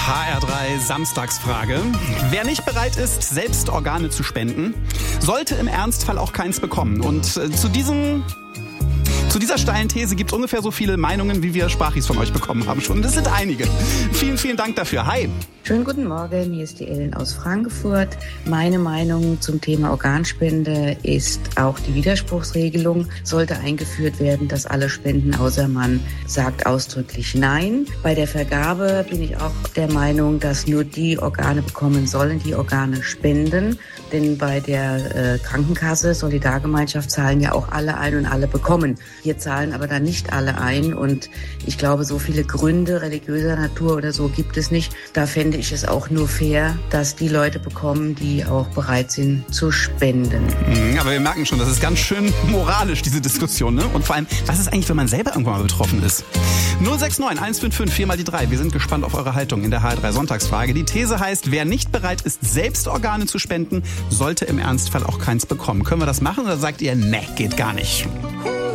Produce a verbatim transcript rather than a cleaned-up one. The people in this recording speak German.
H R drei Samstagsfrage. Wer nicht bereit ist, selbst Organe zu spenden, sollte im Ernstfall auch keins bekommen. Und äh, zu diesem... Zu dieser steilen These gibt es ungefähr so viele Meinungen, wie wir Sprachis von euch bekommen haben schon. Das sind einige. Vielen, vielen Dank dafür. Hi. Schönen guten Morgen, hier ist die Ellen aus Frankfurt. Meine Meinung zum Thema Organspende ist, auch die Widerspruchsregelung sollte eingeführt werden, dass alle spenden, außer man sagt ausdrücklich Nein. Bei der Vergabe bin ich auch der Meinung, dass nur die Organe bekommen sollen, die Organe spenden. Denn bei der äh, Krankenkasse, Solidargemeinschaft, zahlen ja auch alle ein und alle bekommen. Hier zahlen aber dann nicht alle ein. Und ich glaube, so viele Gründe religiöser Natur oder so gibt es nicht. Da fände ich es auch nur fair, dass die Leute bekommen, die auch bereit sind zu spenden. Mhm, aber wir merken schon, das ist ganz schön moralisch, diese Diskussion, ne? Und vor allem, was ist eigentlich, wenn man selber irgendwann mal betroffen ist? null sechs neun eins fünf fünf vier mal die drei. Wir sind gespannt auf eure Haltung in der H R drei Sonntagsfrage. Die These heißt, wer nicht bereit ist, selbst Organe zu spenden, sollte im Ernstfall auch keins bekommen. Können wir das machen oder sagt ihr, ne, geht gar nicht?